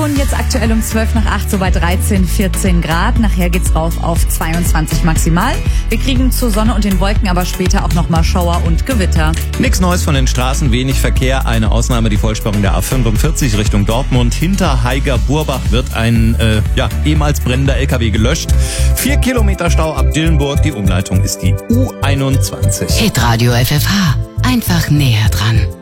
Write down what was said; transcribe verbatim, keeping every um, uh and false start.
Und jetzt aktuell um zwölf nach acht, so bei dreizehn, vierzehn Grad. Nachher geht's rauf auf zweiundzwanzig maximal. Wir kriegen zur Sonne und den Wolken aber später auch nochmal Schauer und Gewitter. Nix Neues von den Straßen, wenig Verkehr. Eine Ausnahme, die Vollsperrung der A fünfundvierzig Richtung Dortmund. Hinter Haiger-Burbach wird ein äh, ja, ehemals brennender L K W gelöscht. Vier Kilometer Stau ab Dillenburg. Die Umleitung ist die U einundzwanzig. Hitradio F F H. Einfach näher dran.